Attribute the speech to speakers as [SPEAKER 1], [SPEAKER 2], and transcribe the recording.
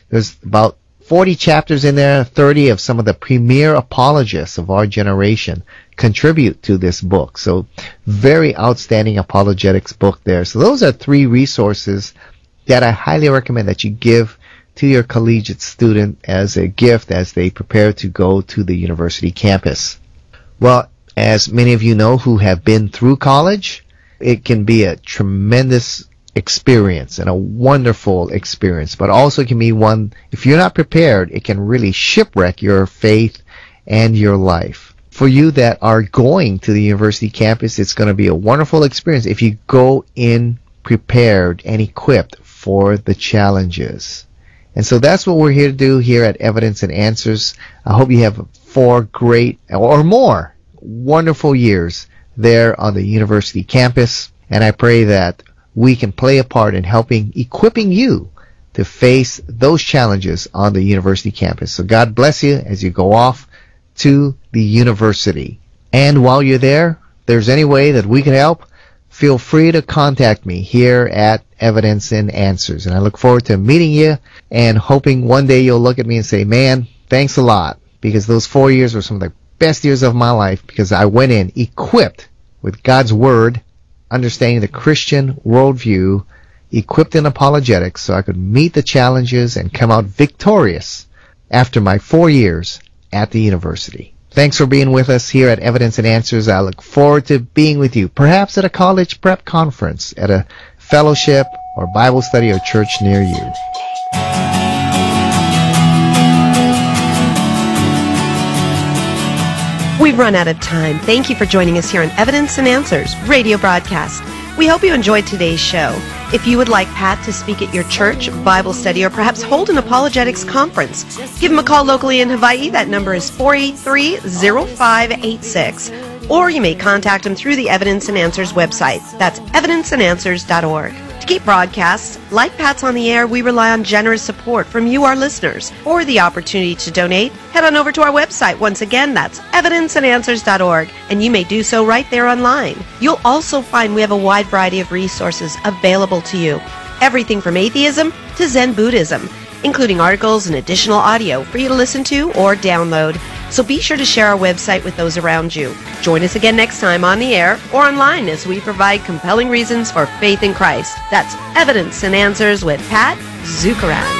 [SPEAKER 1] There's about 40 chapters in there, 30 of some of the premier apologists of our generation contribute to this book. So very outstanding apologetics book there. So those are 3 resources that I highly recommend that you give to your collegiate student as a gift as they prepare to go to the university campus. Well, as many of you know who have been through college, it can be a tremendous experience and a wonderful experience, but also can be one, if you're not prepared, it can really shipwreck your faith and your life. For you that are going to the university campus, it's going to be a wonderful experience if you go in prepared and equipped for the challenges. And so that's what we're here to do here at Evidence and Answers. I hope you have 4 great or more wonderful years there on the university campus, and I pray that we can play a part in equipping you to face those challenges on the university campus. So God bless you as you go off to the university. And while you're there, if there's any way that we can help, feel free to contact me here at Evidence and Answers. And I look forward to meeting you and hoping one day you'll look at me and say, man, thanks a lot, because those 4 years were some of the best years of my life because I went in equipped with God's Word, understanding the Christian worldview, equipped in apologetics so I could meet the challenges and come out victorious after my 4 years at the university. Thanks for being with us here at Evidence and Answers. I look forward to being with you, perhaps at a college prep conference, at a fellowship or Bible study or church near you.
[SPEAKER 2] We've run out of time. Thank you for joining us here on Evidence and Answers radio broadcast. We hope you enjoyed today's show. If you would like Pat to speak at your church, Bible study, or perhaps hold an apologetics conference, give him a call locally in Hawaii. That number is 483-0586. Or you may contact him through the Evidence and Answers website. That's evidenceandanswers.org. To keep broadcasts like Pat's on the air, we rely on generous support from you, our listeners. For the opportunity to donate, head on over to our website. Once again, that's evidenceandanswers.org, and you may do so right there online. You'll also find we have a wide variety of resources available to you. Everything from atheism to Zen Buddhism, including articles and additional audio for you to listen to or download. So be sure to share our website with those around you. Join us again next time on the air or online as we provide compelling reasons for faith in Christ. That's Evidence and Answers with Pat Zukeran.